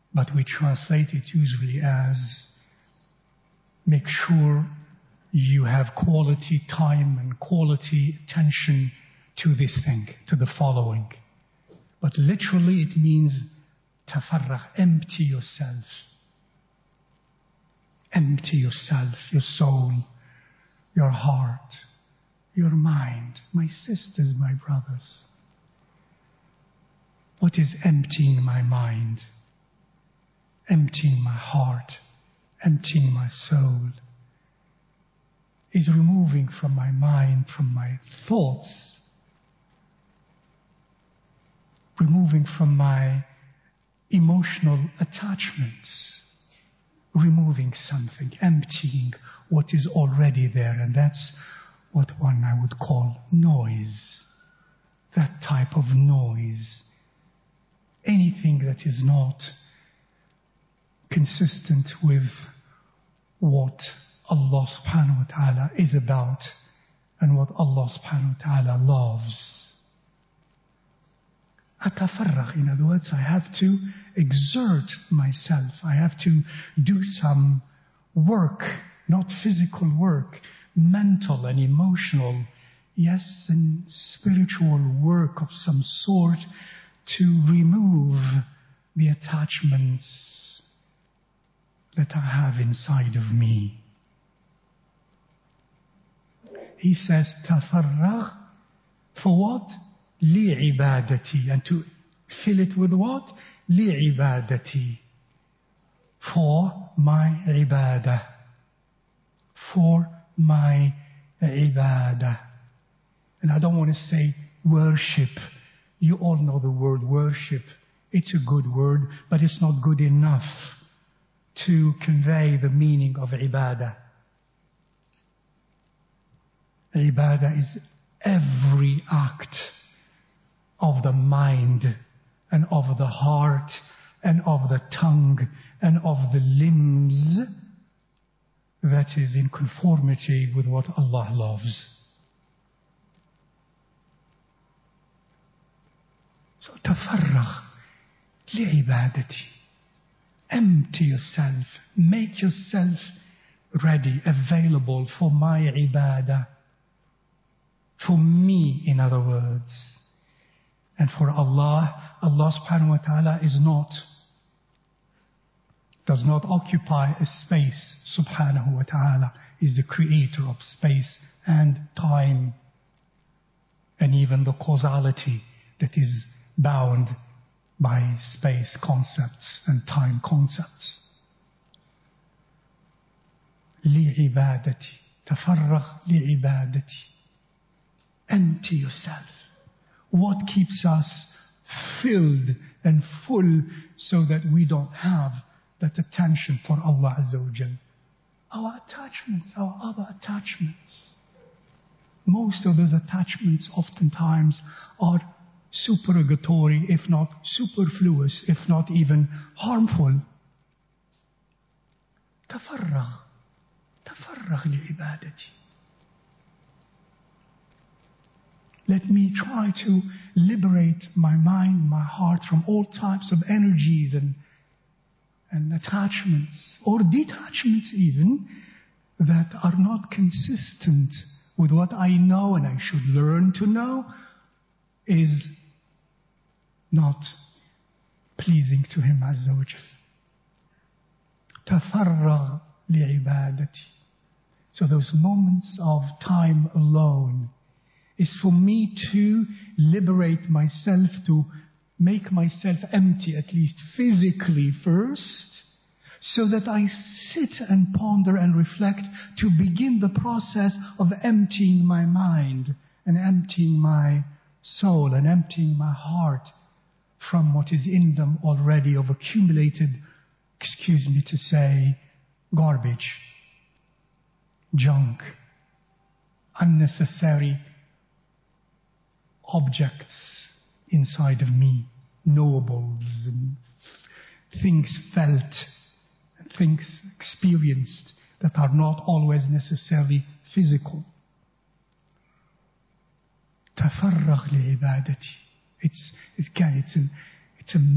but we translate it usually as make sure you have quality time and quality attention to this thing, to the following. But literally it means tafarragh, empty yourself. Empty yourself, your soul, your heart, your mind. My sisters, my brothers. What is emptying my mind? Emptying my heart, emptying my soul, is removing from my mind, from my thoughts, removing from my emotional attachments, removing something, emptying what is already there. And that's what one I would call noise. That type of noise. Anything that is not consistent with what Allah subhanahu wa ta'ala is about and what Allah subhanahu wa ta'ala loves. Atafarragh, in other words, I have to exert myself. I have to do some work, not physical work, mental and emotional, yes, and spiritual work of some sort to remove the attachments that I have inside of me. He says, tafarragh, for what? Li'ibadati. And to fill it with what? Li'ibadati. For my ibadah. For my ibadah. And I don't want to say worship. You all know the word worship. It's a good word, but it's not good enough to convey the meaning of ibadah. Ibadah is every act of the mind and of the heart and of the tongue and of the limbs that is in conformity with what Allah loves. So tafarragh li'ibadati. Empty yourself. Make yourself ready, available for my ibadah. For me, in other words. And for Allah, Allah subhanahu wa ta'ala does not occupy a space, subhanahu wa ta'ala, is the creator of space and time, and even the causality that is bound by space concepts and time concepts. Li'ibadati, tafarragh li'ibadati. Empty yourself. What keeps us filled and full so that we don't have that attention for Allah Azza wa Jal? Our attachments, our other attachments. Most of those attachments oftentimes are supererogatory, if not superfluous, if not even harmful. Tafarragh li'ibadati. Let me try to liberate my mind, my heart from all types of energies and attachments or detachments even that are not consistent with what I know and I should learn to know is not pleasing to Him Azza wa Jal. Tafarragh li'ibadati. So those moments of time alone is for me to liberate myself, to make myself empty, at least physically first, so that I sit and ponder and reflect to begin the process of emptying my mind and emptying my soul and emptying my heart from what is in them already of accumulated, excuse me to say, garbage, junk, unnecessary objects inside of me, knowables and things felt, things experienced that are not always necessarily physical. Tafarragh li'ibadati. It's a